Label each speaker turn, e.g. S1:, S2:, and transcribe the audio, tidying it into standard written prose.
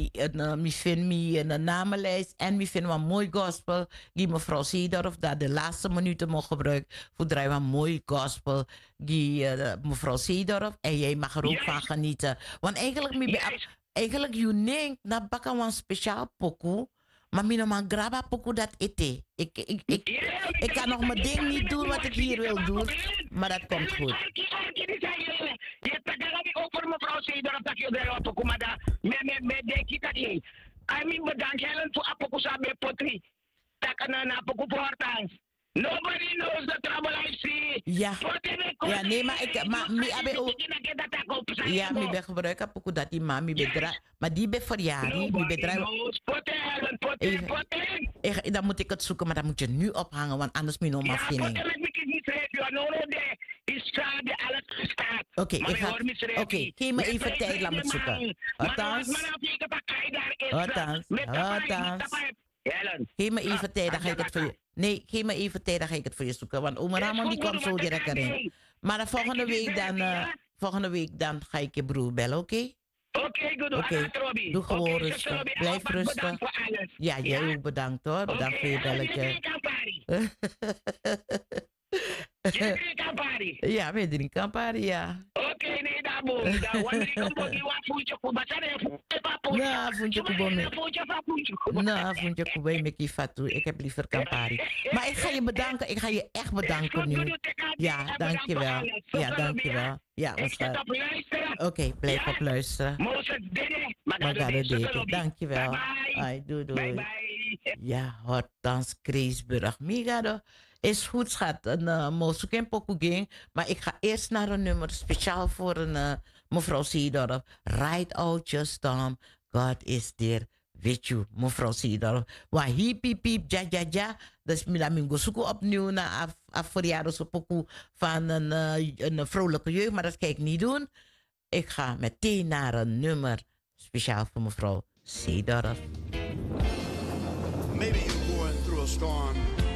S1: mi vind mi een namenlijst en mi vind een mooi gospel. Die mevrouw Seedorf dat de laatste minuten mag gebruiken voor draaien een mooi gospel. Die mevrouw Seedorf en jij mag er ook van genieten. Want eigenlijk eigenlijk you denk na baka een speciaal pokoe. Maar mi no man graba pokoe dat ete. Ik kan nog mijn ding niet doen wat ik hier wil doen. Maar dat komt goed.
S2: Je hebt ook voor mevrouw Seedorf dat je er op komt. Maar met de kita die. Ik moet bedanken Helen voor apoku sabi potri. Dat kan een apoku voortans. Nobody knows the trouble I see.
S1: Ja. Ja, nee, maar mi abe ook. Ja, mi ben gebruiken apoku dat die mami bedra. Maar die ben verjaardag. Mi bedra. Dan moet ik het zoeken, maar dan moet je nu ophangen, want anders moet je nog maar vinden. Oké, geef me even tijd, laat me het zoeken. Althans. Geef me even tijd, dan ga ik het voor je. Nee, geef me even tijd, dan ga ik het voor je zoeken. Want oma Ramon die komt zo direct erin. Maar de volgende week dan ga ik je broer bellen, oké? Oké, doe gewoon rustig. Blijf rustig. Ja, jij ook bedankt hoor. Bedankt voor je belletje. Ja, we drinken Campari, ja.
S2: Oké, nee, daar boom. Daar wanneer ik kom, die wat voetje kuba.
S1: Nou, voetje kuba. Nou, voetje kuba, ik heb fatu. Ik heb liever Campari. Maar ik ga je bedanken. Ik ga je echt bedanken nu. Ja, dankjewel. Ja, dankjewel. Ja, oké, blijf op luisteren. Magade Dede, dankjewel. Ai, doei, doei. Ja, Hortans Kreesburg. Migado. Is goed, schat. Een mozoeken pokuging. Maar ik ga eerst naar een nummer speciaal voor een mevrouw Seedorf. Right out your storm. God is there with you, mevrouw Seedorf. Wa hiep, hiep, hiep, ja, ja, ja. Dus ik zoeken opnieuw naar afverjaardag zo pokoe van een vrolijke jeugd. Maar dat ga ik niet doen. Ik ga meteen naar een nummer speciaal voor mevrouw Seedorf.
S3: Maybe you're going through a storm.